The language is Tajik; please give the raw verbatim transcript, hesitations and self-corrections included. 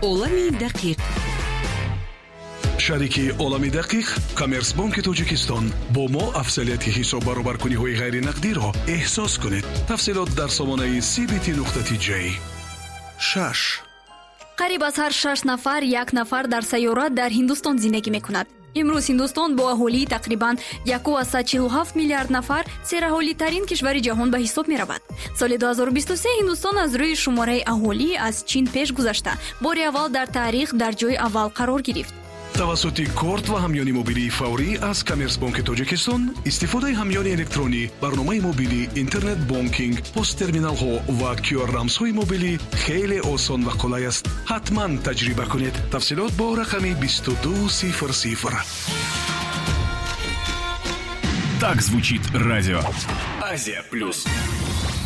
олами дақиқ. шарики олами дақиқ коммерсбанки тоҷикистон бо мо афзалияти ҳисоб баробаркуниҳои ғайринақдиро эҳсос кунед. тафсилот дар сомонаи си би ти нуқта ти ҷей. шаш қариб аз ҳар шаш нафар як нафар дар сайёра дар Ҳиндустон зиндагӣ мекунад. имрӯз Ҳиндустон бо аҳолии тақрибан як ва сад чилу ҳафт миллиард нафар сераҳолитарин кишвари ҷаҳон ба ҳисоб меравад. соли ду ҳазору бисту се Ҳиндустон аз рӯи шумораи аҳолӣ аз Чин пеш гузашта бори аввал дар таърих дар ҷойи аввал қарор гирифт. тавассути корт ва ҳамёни мобилии фаврӣ аз коммерсбанки тоҷикистон истифодаи ҳамёни электронӣ, барномаи мобилӣ, интернет бонкинг, посттерминалҳо ва кю ар рамзҳои мобилӣ хеле осон ва қулай аст. ҳатман таҷриба кунед. тафсилот бо рақами бисту ду сифр сифр. Так звучит радио Азия Плюс.